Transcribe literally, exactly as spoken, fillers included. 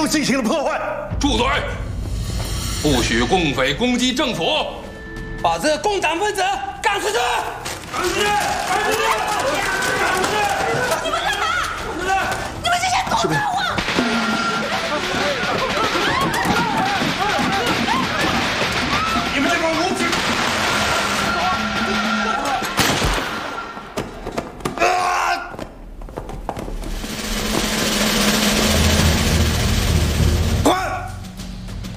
进行了破坏。 住嘴！不许共匪攻击政府！ 把这个共党分子赶出去！